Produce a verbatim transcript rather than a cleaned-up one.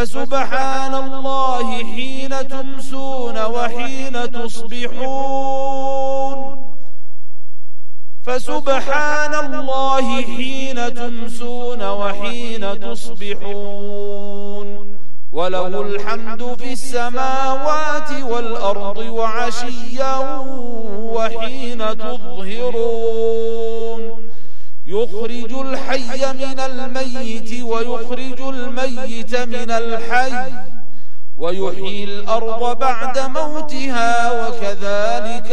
فسبحان الله حين تمسون وحين تصبحون فسبحان الله حين تمسون وحين تصبحون وله الحمد في السماوات والأرض وعشيا وحين تظهرون يخرج الحي من الميت ويخرج الميت من الحي ويحيي الأرض بعد موتها وكذلك